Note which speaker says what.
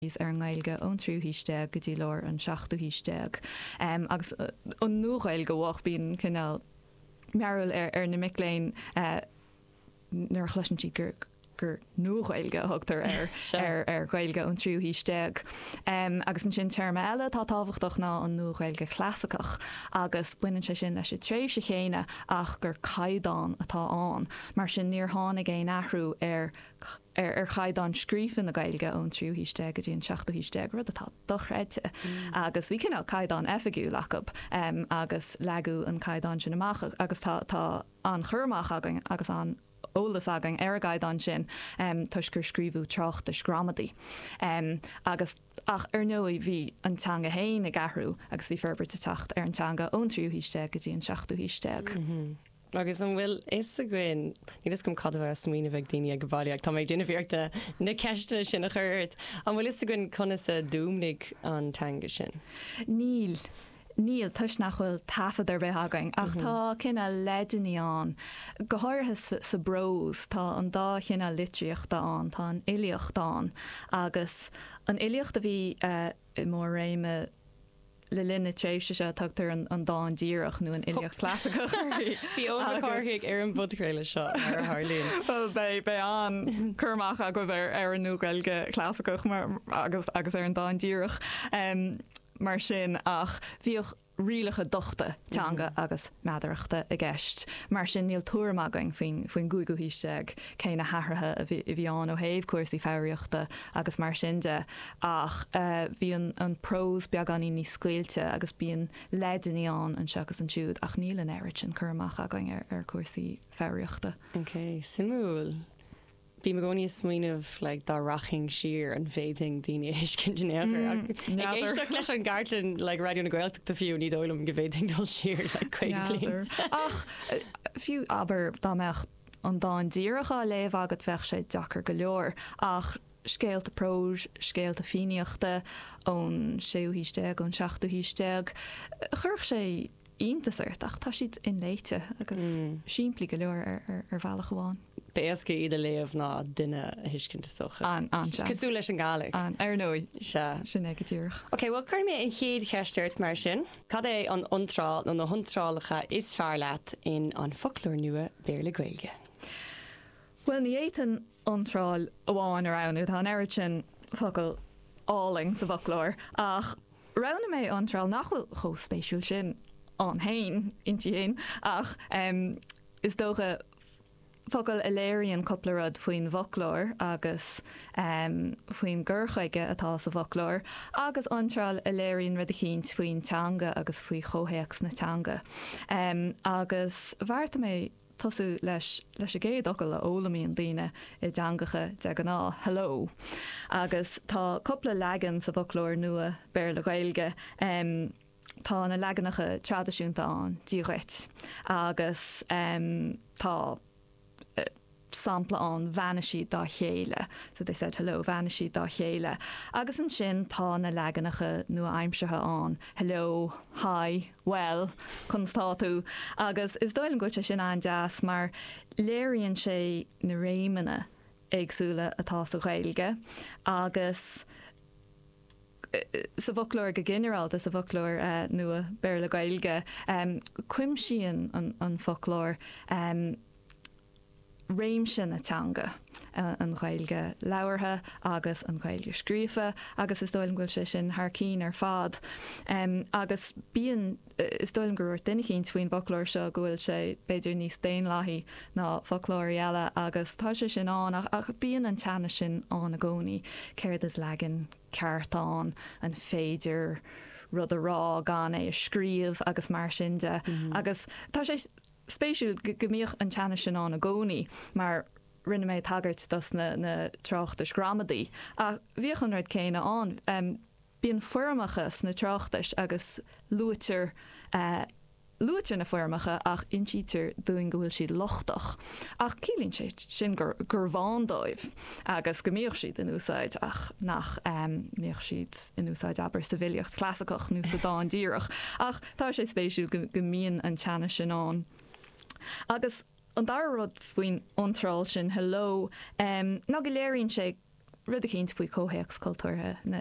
Speaker 1: ar ngailge ón trúhíiste go dtí leor an 16híiste agus an nuail go bhach bíon cinál mearil ar na miléin nar chluisintí gur nuailge thugtar ar gailge an trúhíiste agus an sin terma eile tá táhachtach ná an nuailge clásicach agus buinean sé sin leis tréimh sé chéine ach gur caidan atá an mar sin níor tháinig é nachhrú ar chaidán scrífin na gailge ón trúhíiste go dtíon 16híiste rud atá dochreite agus bhí cinál caidan efigiú lechab agus leú an caidan sin amach agus tá an churmach agus an ólas agan ar gaidan sin tuis gur scríbú trocht de scramadaí agus ach ar nóí bhí antanga héin a gahrú agus bhí ferberte tacht ar antanga ón trúhíiste go dtíon 16híiste.
Speaker 2: Agus an bhfuil is a gin ní is gom cadhah smíine bheith daine go bhaileach tá méid duine bhíirta na ceiste sin a chuirt an bhfuil is a gin conna sa dúmnig an tanga sin.
Speaker 1: Níl tuis nachhfuil tafad ar bheith again ach tá cinna leidirníán gothirthe sa bros tá an dá cinna litríochtán tá an iliochtán agus an iliocht a bhí i mór réime le linne tréimhse se tugtar an dáin díireach nó an iliocht clásicach.
Speaker 2: Bhí ónhaigh ar an budcréile seo ar Harlín.
Speaker 1: Well bé an chumach a go bhar ar an núgailge clásicach agus ar an dáin díireach. Mar sin ach bhíoh rialacha dochta teanga agus meadaireachta a gceist. Mar sin níl túrmagang faoin gúigúhíisteag cé na hathartha a bhí an ó héobh cuasaí fearíochta agus mar sin de ach bhí an prós beag an ní scuilte agus bíon leidirníán an seachas an siúd ach níl an airit an chumach agang ar cuasaí fearíochta.
Speaker 2: Ok, simúil. Bhí me gcóí smaoinmh le dá raching siar an féting daoine hiscinnéair. Éisteach leis an gartlan le radioú na Gaeltachta fiú ní dólam go bhéting dul siar le chuig.
Speaker 1: Ach fiú aber dámeach an dáin díirecha léomh agat bheith sé dachar go leor ach scéalta prós, scéalta fíneochta ón 16híiste ón 16híiste chuirch sé iontasart ach tá siad in léite agus siimplí go leor ar bhealach gháin.
Speaker 2: Béasca iad a léomh ná duine hiiscinnta socha. Cosú leis an gálaigh.
Speaker 1: Ar nóid
Speaker 2: sin
Speaker 1: ag go dtíoch.
Speaker 2: Ok, well chuir mé an chéad cheisteirt mar sin. Cad é an iontráil nó na iontrálacha is fearr leat in an folklór nua Béarla Gaeilge?
Speaker 1: Well, ní éitan iontráil amháin ar ann tá an airit sin focail áling sa folklór ach rana mé iontráil nachfuil cho spéisiúil sin an hain intí hain ach is dócha focail iléiríonn coppla rud faoin folklór agus faoin ggurchaige atá sa folklór agus antráil iléiríonn rud a chéint faoin teanga agus faoi chóthéachs na teanga agus bhairta mé tosú leis a géad ocail le ólamíon daoine i deangacha de an ná hello agus tá coppla legan sa folklór nua Béarla Gaeilge tá na leganacha tradiisiúnta an díghait agus tá sampla an vanishí dá chéile. So they said hello vanishí dá chéile. Agus an sin tá na leganacha nua aimimsethe an hello, hi, well, chunstátú. Agus is dóilm go sin an deas mar léiríonn sé na réimena agsúla atá sa Gaeilge agus sa folklór go generalta sa folklór nua Béarla Gaeilge cuimsíonn an folklór réimsin atanga an Gaeilge leabhartha agus an Gaeilge scríofa agus is dóilm goil sé sin thar cín ar fad agus bíon is dóilm gur duine cín faoin folklór seo gohfuil sé beidir níos déanlaithí ná folklór eile agus tá sé sin an ach bíon an teanna sin an a gcónaí céir is legan ceartán an féidir rud a rá gan é scríomh agus mar sin de agus tá sé spéisiúil gomíoch an teanna sin an a gcónaí mar rinne méid tagart das na tráchtas gramadaí a bhíoch an raid céine an bíon formachas na tráchtas agus luatir na formacha ach intítar dúin gohfuil siad lochtach ach cílín sé sin gur bhándóibh agus gomíoch siad in úsáid ach nach míoch siad in úsáid aber sa bhiliocht clásicach nó sa dáin díireach ach tá sé spéisiú gomíon an teanna sin an agus an dar rud faoin ontráil sin hello ná go léiríonn sé rud a chéint faoi cóhéachs cultúrthe